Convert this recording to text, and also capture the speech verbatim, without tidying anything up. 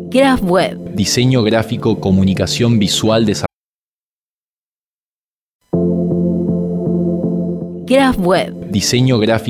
Graph Web. Diseño gráfico, comunicación visual, desarrollo. Graph Web. Diseño gráfico.